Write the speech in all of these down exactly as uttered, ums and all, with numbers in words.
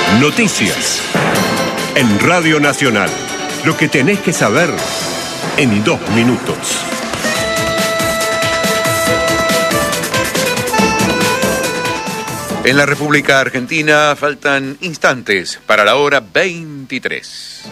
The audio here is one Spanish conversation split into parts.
Noticias. En Radio Nacional. Lo que tenés que saber en dos minutos. En la República Argentina faltan instantes para la hora veintitrés.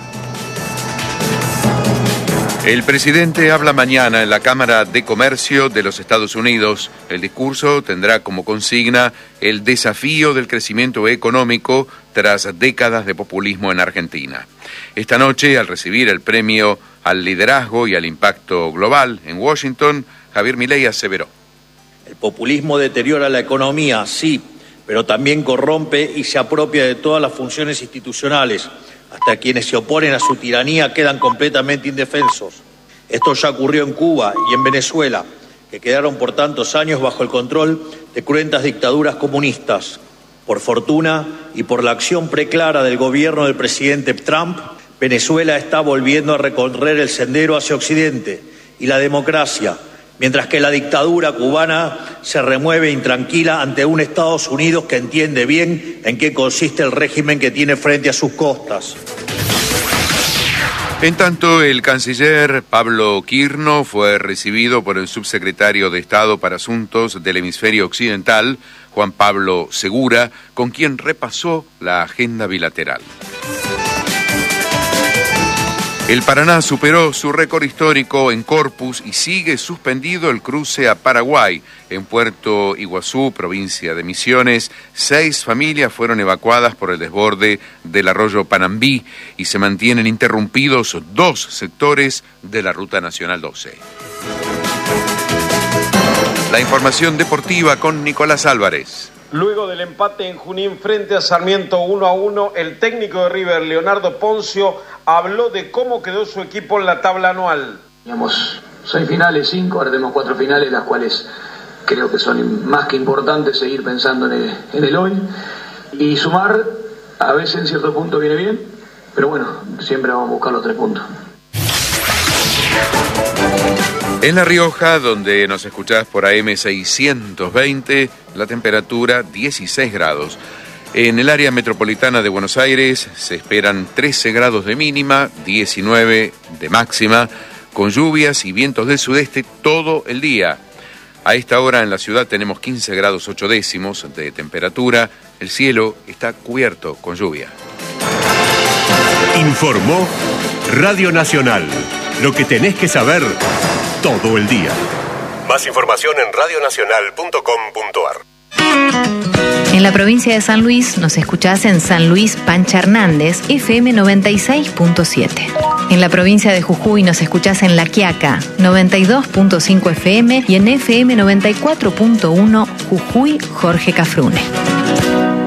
El presidente habla mañana en la Cámara de Comercio de los Estados Unidos. El discurso tendrá como consigna el desafío del crecimiento económico tras décadas de populismo en Argentina. Esta noche, al recibir el premio al liderazgo y al impacto global en Washington, Javier Milei aseveró: el populismo deteriora la economía, sí, pero también corrompe y se apropia de todas las funciones institucionales. Hasta quienes se oponen a su tiranía quedan completamente indefensos. Esto ya ocurrió en Cuba y en Venezuela, que quedaron por tantos años bajo el control de cruentas dictaduras comunistas. Por fortuna y por la acción preclara del gobierno del presidente Trump, Venezuela está volviendo a recorrer el sendero hacia Occidente y la democracia, mientras que la dictadura cubana se remueve intranquila ante un Estados Unidos que entiende bien en qué consiste el régimen que tiene frente a sus costas. En tanto, el canciller Pablo Quirno fue recibido por el subsecretario de Estado para Asuntos del Hemisferio Occidental, Juan Pablo Segura, con quien repasó la agenda bilateral. El Paraná superó su récord histórico en Corpus y sigue suspendido el cruce a Paraguay. En Puerto Iguazú, provincia de Misiones, seis familias fueron evacuadas por el desborde del arroyo Panambí y se mantienen interrumpidos dos sectores de la Ruta Nacional doce. La información deportiva con Nicolás Álvarez. Luego del empate en Junín frente a Sarmiento uno a uno, el técnico de River, Leonardo Poncio, habló de cómo quedó su equipo en la tabla anual. Teníamos seis finales, cinco, ahora tenemos cuatro finales, las cuales creo que son más que importantes seguir pensando en el, en el hoy. Y sumar, a veces en cierto punto viene bien, pero bueno, siempre vamos a buscar los tres puntos. En La Rioja, donde nos escuchás por A M seiscientos veinte, la temperatura dieciséis grados. En el área metropolitana de Buenos Aires se esperan trece grados de mínima, diecinueve de máxima, con lluvias y vientos del sudeste todo el día. A esta hora en la ciudad tenemos quince grados ocho décimos de temperatura. El cielo está cubierto con lluvia. Informó Radio Nacional. Lo que tenés que saber todo el día. Más información en radio nacional punto com punto a r. En la provincia de San Luis nos escuchás en San Luis Pancha Hernández, F M noventa y seis punto siete. En la provincia de Jujuy nos escuchás en La Quiaca, noventa y dos punto cinco F M y en F M noventa y cuatro punto uno Jujuy Jorge Cafrune.